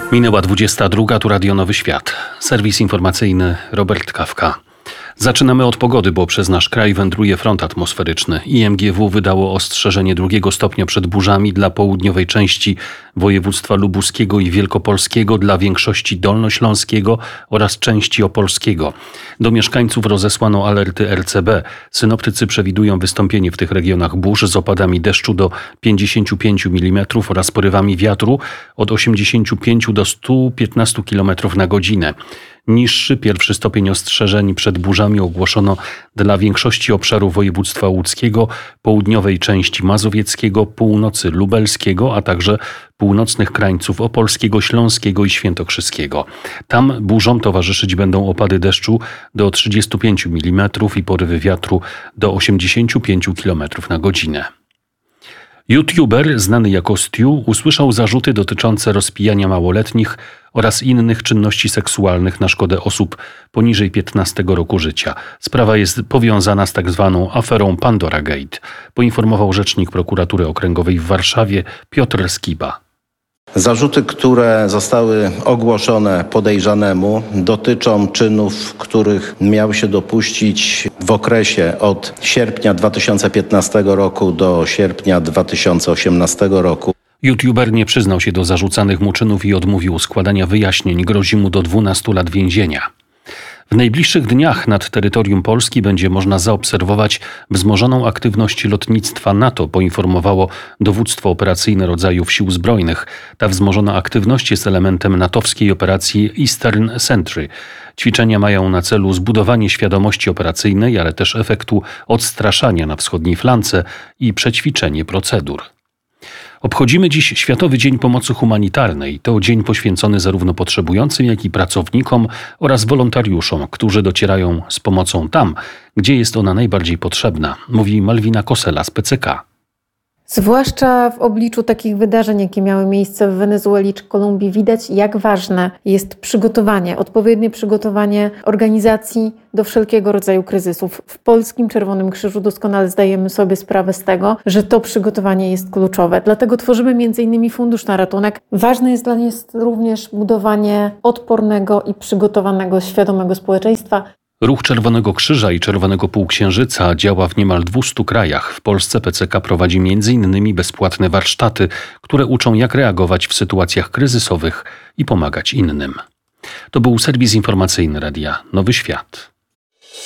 Minęła 22, tu Radio Nowy Świat. Serwis informacyjny Robert Kawka. Zaczynamy od pogody, bo przez nasz kraj wędruje front atmosferyczny. IMGW wydało ostrzeżenie 2 stopnia przed burzami dla południowej części województwa lubuskiego i wielkopolskiego, dla większości dolnośląskiego oraz części opolskiego. Do mieszkańców rozesłano alerty RCB. Synoptycy przewidują wystąpienie w tych regionach burz z opadami deszczu do 55 mm oraz porywami wiatru od 85 do 115 km na godzinę. Niższy pierwszy stopień ostrzeżeń przed burzami ogłoszono dla większości obszaru województwa łódzkiego, południowej części mazowieckiego, północy lubelskiego, a także północnych krańców opolskiego, śląskiego i świętokrzyskiego. Tam burzom towarzyszyć będą opady deszczu do 35 mm i porywy wiatru do 85 km na godzinę. YouTuber, znany jako Stu, usłyszał zarzuty dotyczące rozpijania małoletnich oraz innych czynności seksualnych na szkodę osób poniżej 15 roku życia. Sprawa jest powiązana z tak zwaną aferą Pandora Gate, poinformował rzecznik prokuratury okręgowej w Warszawie Piotr Skiba. Zarzuty, które zostały ogłoszone podejrzanemu, dotyczą czynów, których miał się dopuścić w okresie od sierpnia 2015 roku do sierpnia 2018 roku. YouTuber nie przyznał się do zarzucanych mu czynów i odmówił składania wyjaśnień. Grozi mu do 12 lat więzienia. W najbliższych dniach nad terytorium Polski będzie można zaobserwować wzmożoną aktywność lotnictwa NATO, poinformowało Dowództwo Operacyjne Rodzajów Sił Zbrojnych. Ta wzmożona aktywność jest elementem natowskiej operacji Eastern Sentry. Ćwiczenia mają na celu zbudowanie świadomości operacyjnej, ale też efektu odstraszania na wschodniej flance i przećwiczenie procedur. Obchodzimy dziś Światowy Dzień Pomocy Humanitarnej. To dzień poświęcony zarówno potrzebującym, jak i pracownikom oraz wolontariuszom, którzy docierają z pomocą tam, gdzie jest ona najbardziej potrzebna, mówi Malwina Kosela z PCK. Zwłaszcza w obliczu takich wydarzeń, jakie miały miejsce w Wenezueli czy Kolumbii, widać, jak ważne jest przygotowanie, odpowiednie przygotowanie organizacji do wszelkiego rodzaju kryzysów. W Polskim Czerwonym Krzyżu doskonale zdajemy sobie sprawę z tego, że to przygotowanie jest kluczowe. Dlatego tworzymy m.in. Fundusz na ratunek. Ważne jest dla nas również budowanie odpornego i przygotowanego, świadomego społeczeństwa. Ruch Czerwonego Krzyża i Czerwonego Półksiężyca działa w niemal 200 krajach. W Polsce PCK prowadzi m.in. bezpłatne warsztaty, które uczą, jak reagować w sytuacjach kryzysowych i pomagać innym. To był serwis informacyjny Radia Nowy Świat.